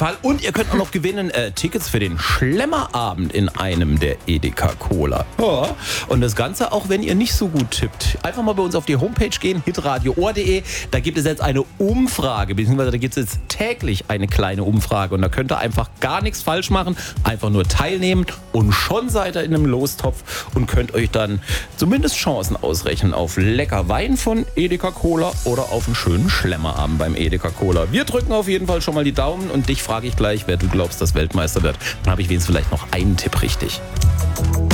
Fall. Und ihr könnt auch noch gewinnen Tickets für den Schlemmerabend in einem der Edeka Cola. Ja. Und das Ganze auch, wenn ihr nicht so gut tippt. Einfach mal bei uns auf die Homepage gehen, hitradioohr.de. Da gibt es jetzt eine Umfrage, beziehungsweise da gibt es jetzt täglich eine kleine Umfrage. Und da könnt ihr einfach gar nichts falsch machen, einfach nur teilnehmen und schon seid ihr in einem Lostopf und könnt euch dann zumindest Chancen ausrechnen auf lecker Wein von Edeka Cola oder auf einen schönen Schlemmerabend beim Edeka Cola. Wir drücken auf jeden Fall schon mal die Daumen und dich frage ich gleich, wer du glaubst, dass Weltmeister wird. Dann habe ich wenigstens vielleicht noch einen Tipp richtig.